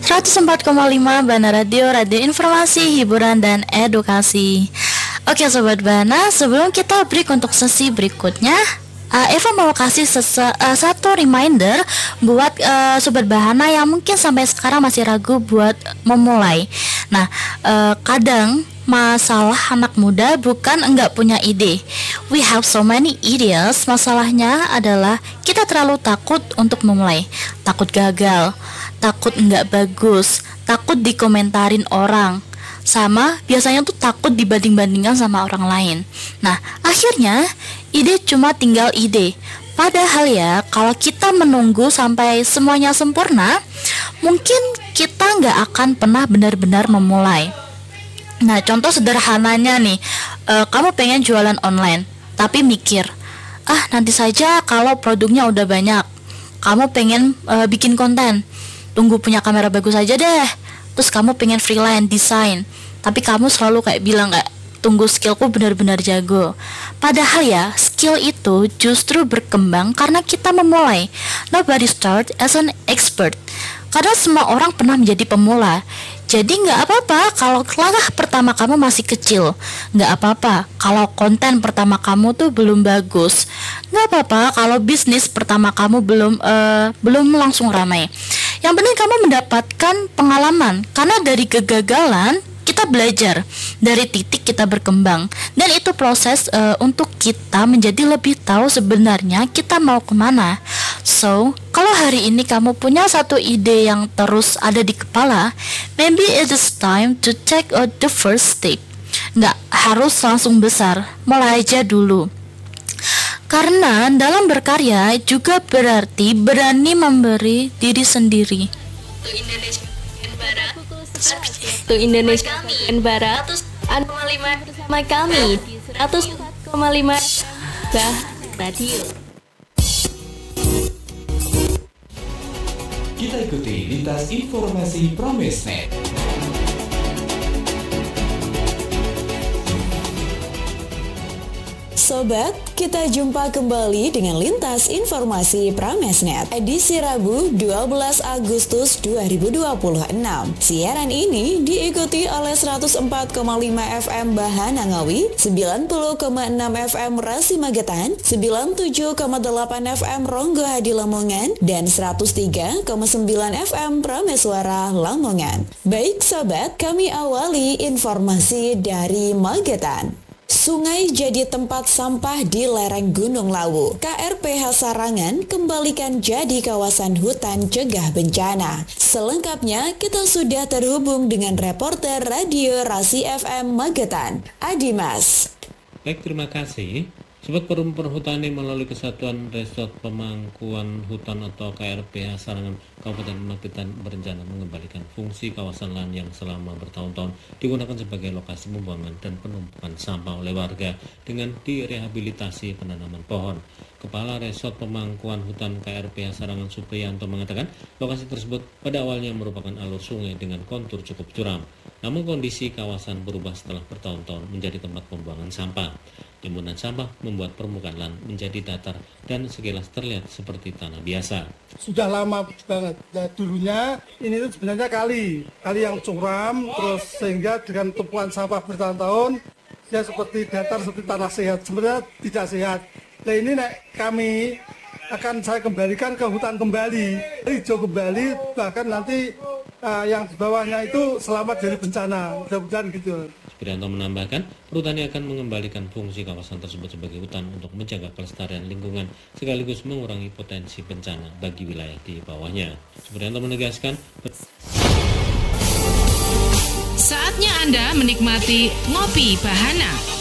104,5 Bana Radio, radio informasi, hiburan, dan edukasi. Oke Sobat Bana, sebelum kita break untuk sesi berikutnya, Eva mau kasih satu reminder buat Sobat Bahana yang mungkin sampai sekarang masih ragu buat memulai. Nah, kadang masalah anak muda bukan enggak punya ide. We have so many ideas. Masalahnya adalah kita terlalu takut untuk memulai. Takut gagal, takut enggak bagus, takut dikomentarin orang. Sama biasanya tuh takut dibanding-bandingkan sama orang lain. Nah, akhirnya ide cuma tinggal ide. Padahal ya, kalau kita menunggu sampai semuanya sempurna, mungkin kita nggak akan pernah benar-benar memulai. Nah, contoh sederhananya nih, kamu pengen jualan online, tapi mikir, nanti saja kalau produknya udah banyak. Kamu pengen bikin konten, tunggu punya kamera bagus aja deh. Terus kamu pengen freelance desain, tapi kamu selalu kayak bilang kayak tunggu skillku benar-benar jago. Padahal ya, skill itu justru berkembang karena kita memulai. Nobody start as an expert. Karena semua orang pernah menjadi pemula. Jadi nggak apa-apa kalau langkah pertama kamu masih kecil. Nggak apa-apa kalau konten pertama kamu tuh belum bagus. Nggak apa-apa kalau bisnis pertama kamu belum langsung ramai. Yang penting kamu mendapatkan pengalaman. Karena dari kegagalan kita belajar, dari titik kita berkembang. Dan itu proses untuk kita menjadi lebih tahu sebenarnya kita mau kemana. So, kalau hari ini kamu punya satu ide yang terus ada di kepala, maybe it is time to take the first step. Nggak harus langsung besar, mulai aja dulu. Karena dalam berkarya juga berarti berani memberi diri sendiri. Untuk Indonesia bagian Barat, Anda bersama kami di 104,5 Radio. Kita ikuti lintas informasi Pramesnet. Sobat, kita jumpa kembali dengan Lintas Informasi Pramesnet edisi Rabu 12 Agustus 2026. Siaran ini diikuti oleh 104,5 FM Bahana Ngawi, 90,6 FM Rasi Magetan, 97,8 FM Ronggo Hadi Lamongan, dan 103,9 FM Prameswara Lamongan. Baik sobat, kami awali informasi dari Magetan. Sungai jadi tempat sampah di lereng Gunung Lawu. KRPH Sarangan kembalikan jadi kawasan hutan cegah bencana. Selengkapnya kita sudah terhubung dengan reporter Radio Rasi FM Magetan, Adimas. Baik, terima kasih. Sobat Forum Perhutani melalui Kesatuan Resort Pemangkuan Hutan atau KRPH Sarangan Kabupaten Magetan berencana mengembalikan fungsi kawasan lahan yang selama bertahun-tahun digunakan sebagai lokasi pembuangan dan penumpukan sampah oleh warga dengan direhabilitasi penanaman pohon. Kepala Resort Pemangkuan Hutan KRPH Sarangan Supriyanto mengatakan lokasi tersebut pada awalnya merupakan alur sungai dengan kontur cukup curam. Namun kondisi kawasan berubah setelah bertahun-tahun menjadi tempat pembuangan sampah. Timbunan sampah membuat permukaan lahan menjadi datar dan sekilas terlihat seperti tanah biasa. Sudah lama banget. Nah, dulunya ini tuh sebenarnya kali yang curam, terus sehingga dengan tumpuan sampah bertahun-tahun ya seperti datar seperti tanah sehat. Sebenarnya tidak sehat. Nah ini kami akan saya kembalikan ke hutan kembali, hijau kembali, bahkan nanti yang di bawahnya itu selamat dari bencana, mudah-mudahan gitu. Supriyanto menambahkan, perhutani akan mengembalikan fungsi kawasan tersebut sebagai hutan untuk menjaga kelestarian lingkungan sekaligus mengurangi potensi bencana bagi wilayah di bawahnya. Supriyanto menegaskan, saatnya Anda menikmati Ngopi Bahana.